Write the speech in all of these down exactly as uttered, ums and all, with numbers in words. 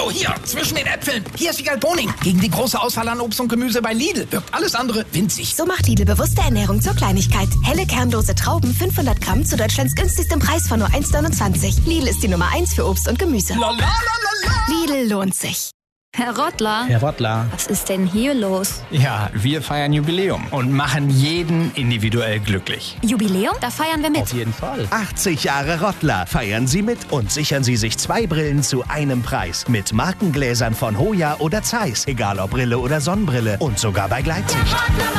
Oh, hier, zwischen den Äpfeln. Hier ist Wiegald Boning. Gegen die große Auswahl an Obst und Gemüse bei Lidl wirkt alles andere winzig. So macht Lidl bewusste Ernährung zur Kleinigkeit. Helle kernlose Trauben, fünfhundert Gramm zu Deutschlands günstigstem Preis von nur eins neunundzwanzig. Lidl ist die Nummer eins für Obst und Gemüse. La, la, la, la, la. Lidl lohnt sich. Herr Rottler. Herr Rottler. Was ist denn hier los? Ja, wir feiern Jubiläum und machen jeden individuell glücklich. Jubiläum? Da feiern wir mit. Auf jeden Fall. achtzig Jahre Rottler. Feiern Sie mit und sichern Sie sich zwei Brillen zu einem Preis. Mit Markengläsern von Hoya oder Zeiss. Egal ob Brille oder Sonnenbrille. Und sogar bei Gleitsicht.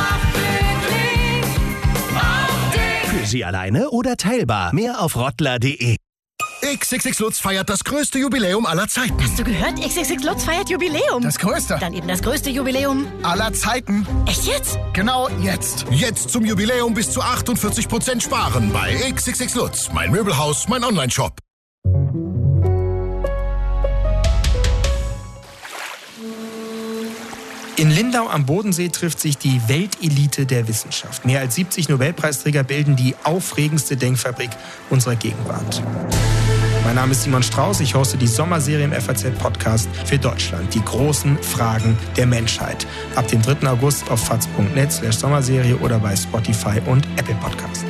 Für Sie alleine oder teilbar. Mehr auf rottler punkt de. X X X Lutz feiert das größte Jubiläum aller Zeiten. Hast du gehört? X X X Lutz feiert Jubiläum. Das größte Dann eben das größte Jubiläum aller Zeiten. Echt jetzt? Genau jetzt. Jetzt zum Jubiläum bis zu achtundvierzig Prozent sparen bei X X X Lutz. Mein Möbelhaus, mein Onlineshop. In Lindau am Bodensee trifft sich die Weltelite der Wissenschaft. Mehr als siebzig Nobelpreisträger bilden die aufregendste Denkfabrik unserer Gegenwart. Mein Name ist Simon Strauß, ich hoste die Sommerserie im F A Z-Podcast für Deutschland. Die großen Fragen der Menschheit. Ab dem dritten August auf faz punkt net slash Sommerserie oder bei Spotify und Apple Podcast.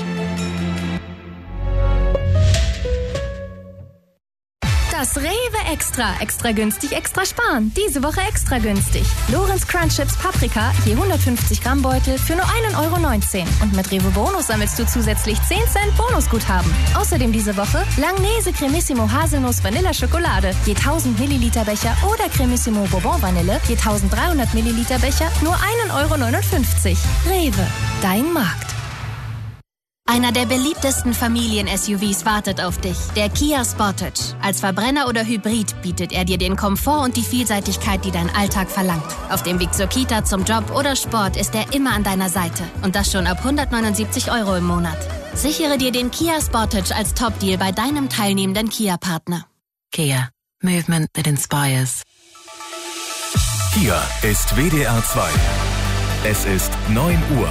Das Rewe Extra. Extra günstig, extra sparen. Diese Woche extra günstig. Lorenz Crunch Chips Paprika, je hundertfünfzig Gramm Beutel für nur ein Euro neunzehn. Und mit Rewe Bonus sammelst du zusätzlich zehn Cent Bonusguthaben. Außerdem diese Woche Langnese Cremissimo Haselnuss Vanilla Schokolade, je tausend Milliliter Becher oder Cremissimo Bourbon Vanille, je eintausenddreihundert Milliliter Becher, nur ein Euro neunundfünfzig. Rewe, dein Markt. Einer der beliebtesten Familien-S U Vs wartet auf dich, der Kia Sportage. Als Verbrenner oder Hybrid bietet er dir den Komfort und die Vielseitigkeit, die dein Alltag verlangt. Auf dem Weg zur Kita, zum Job oder Sport ist er immer an deiner Seite. Und das schon ab hundertneunundsiebzig Euro im Monat. Sichere dir den Kia Sportage als Top-Deal bei deinem teilnehmenden Kia-Partner. Kia. Movement that inspires. Hier ist W D R zwei. Es ist neun Uhr.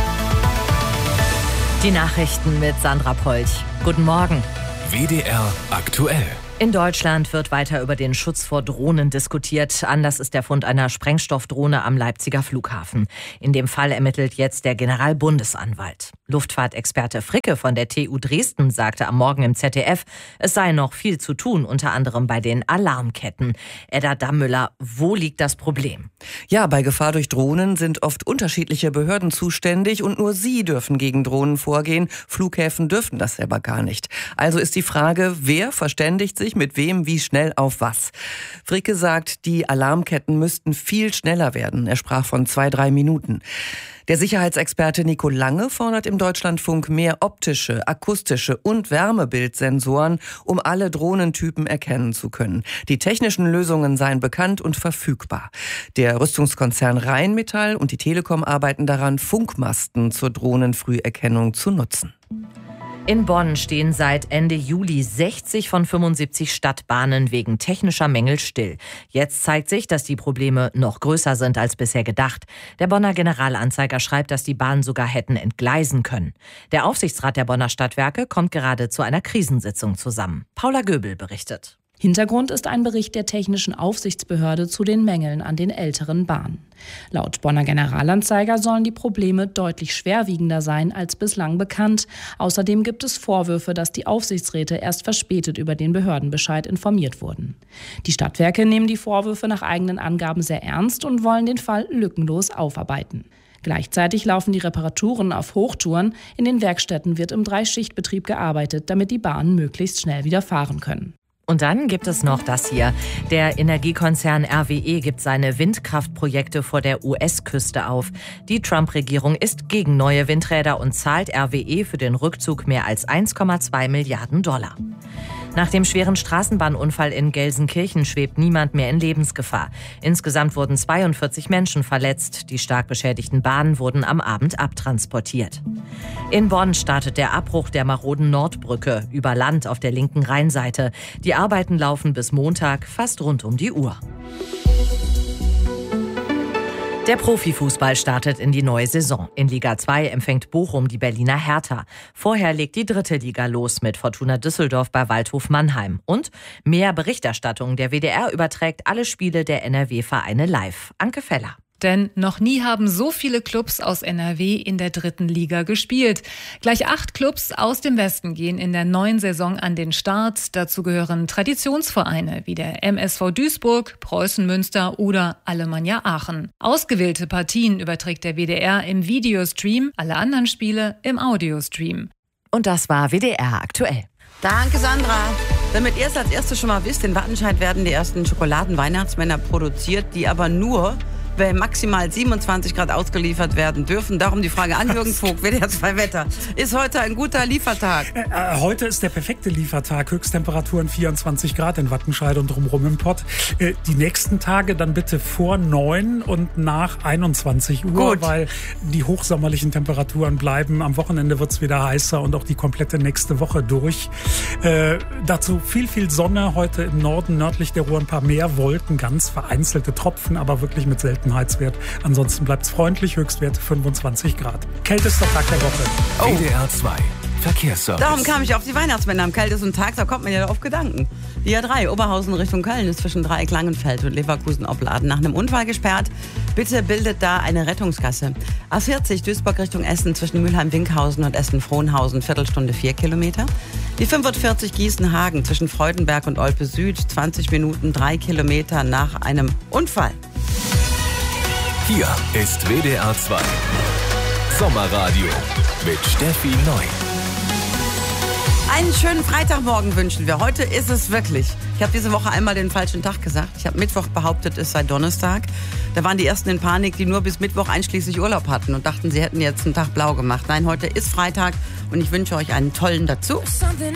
Die Nachrichten mit Sandra Polch. Guten Morgen. W D R aktuell. In Deutschland wird weiter über den Schutz vor Drohnen diskutiert. Anlass ist der Fund einer Sprengstoffdrohne am Leipziger Flughafen. In dem Fall ermittelt jetzt der Generalbundesanwalt. Luftfahrtexperte Fricke von der T U Dresden sagte am Morgen im Z D F, es sei noch viel zu tun, unter anderem bei den Alarmketten. Edda Dammüller, wo liegt das Problem? Ja, bei Gefahr durch Drohnen sind oft unterschiedliche Behörden zuständig und nur sie dürfen gegen Drohnen vorgehen. Flughäfen dürfen das selber gar nicht. Also ist die Frage, wer verständigt sich mit wem, wie schnell auf was. Fricke sagt, die Alarmketten müssten viel schneller werden. Er sprach von zwei, drei Minuten. Der Sicherheitsexperte Nico Lange fordert im Deutschlandfunk mehr optische, akustische und Wärmebildsensoren, um alle Drohnentypen erkennen zu können. Die technischen Lösungen seien bekannt und verfügbar. Der Rüstungskonzern Rheinmetall und die Telekom arbeiten daran, Funkmasten zur Drohnenfrüherkennung zu nutzen. In Bonn stehen seit Ende Juli sechzig von fünfundsiebzig Stadtbahnen wegen technischer Mängel still. Jetzt zeigt sich, dass die Probleme noch größer sind als bisher gedacht. Der Bonner Generalanzeiger schreibt, dass die Bahnen sogar hätten entgleisen können. Der Aufsichtsrat der Bonner Stadtwerke kommt gerade zu einer Krisensitzung zusammen. Paula Göbel berichtet. Hintergrund ist ein Bericht der Technischen Aufsichtsbehörde zu den Mängeln an den älteren Bahnen. Laut Bonner Generalanzeiger sollen die Probleme deutlich schwerwiegender sein als bislang bekannt. Außerdem gibt es Vorwürfe, dass die Aufsichtsräte erst verspätet über den Behördenbescheid informiert wurden. Die Stadtwerke nehmen die Vorwürfe nach eigenen Angaben sehr ernst und wollen den Fall lückenlos aufarbeiten. Gleichzeitig laufen die Reparaturen auf Hochtouren. In den Werkstätten wird im Dreischichtbetrieb gearbeitet, damit die Bahnen möglichst schnell wieder fahren können. Und dann gibt es noch das hier. Der Energiekonzern R W E gibt seine Windkraftprojekte vor der U S-Küste auf. Die Trump-Regierung ist gegen neue Windräder und zahlt R W E für den Rückzug mehr als eins Komma zwei Milliarden Dollar. Nach dem schweren Straßenbahnunfall in Gelsenkirchen schwebt niemand mehr in Lebensgefahr. Insgesamt wurden zweiundvierzig Menschen verletzt. Die stark beschädigten Bahnen wurden am Abend abtransportiert. In Bonn startet der Abbruch der maroden Nordbrücke über Land auf der linken Rheinseite. Die Arbeiten laufen bis Montag fast rund um die Uhr. Der Profifußball startet in die neue Saison. In Liga zwei empfängt Bochum die Berliner Hertha. Vorher legt die dritte Liga los mit Fortuna Düsseldorf bei Waldhof Mannheim. Und mehr Berichterstattung. Der W D R überträgt alle Spiele der N R W-Vereine live. Anke Feller. Denn noch nie haben so viele Clubs aus N R W in der dritten Liga gespielt. Gleich acht Clubs aus dem Westen gehen in der neuen Saison an den Start. Dazu gehören Traditionsvereine wie der M S V Duisburg, Preußen Münster oder Alemannia Aachen. Ausgewählte Partien überträgt der W D R im Videostream, alle anderen Spiele im Audiostream. Und das war W D R aktuell. Danke, Sandra. Damit ihr es als erstes schon mal wisst, in Wattenscheid werden die ersten Schokoladen-Weihnachtsmänner produziert, die aber nur bei maximal siebenundzwanzig Grad ausgeliefert werden dürfen. Darum die Frage an Jürgen Vogt, W D R zwei Wetter. Ist heute ein guter Liefertag? Äh, heute ist der perfekte Liefertag. Höchsttemperaturen vierundzwanzig Grad in Wattenscheid und drumherum im Pott. Äh, die nächsten Tage dann bitte vor neun und nach einundzwanzig Uhr, Gut. weil die hochsommerlichen Temperaturen bleiben. Am Wochenende wird es wieder heißer und auch die komplette nächste Woche durch. Äh, dazu viel, viel Sonne. Heute im Norden, nördlich der Ruhr ein paar mehr Wolken, ganz vereinzelte Tropfen, aber wirklich mit seltenen Heizwert. Ansonsten bleibt es freundlich, Höchstwerte fünfundzwanzig Grad. Kältester Tag der Woche. Oh. W D R zwei Verkehrsservice. Darum kam ich auf die Weihnachtsmänner am kältesten Tag, da kommt man ja auf Gedanken. Die A drei, Oberhausen Richtung Köln, ist zwischen Dreieck Langenfeld und Leverkusen-Opladen nach einem Unfall gesperrt. Bitte bildet da eine Rettungsgasse. A vierzig, Duisburg Richtung Essen, zwischen Mülheim-Winkhausen und Essen-Frohnhausen, Viertelstunde vier Kilometer. Die fünfundvierzig Gießen-Hagen, zwischen Freudenberg und Olpe Süd, zwanzig Minuten, drei Kilometer nach einem Unfall. Hier ist W D R zwei Sommerradio mit Steffi Neu. Einen schönen Freitagmorgen wünschen wir. Heute ist es wirklich. Ich habe diese Woche einmal den falschen Tag gesagt. Ich habe Mittwoch behauptet, es sei Donnerstag. Da waren die Ersten in Panik, die nur bis Mittwoch einschließlich Urlaub hatten und dachten, sie hätten jetzt einen Tag blau gemacht. Nein, heute ist Freitag und ich wünsche euch einen tollen dazu.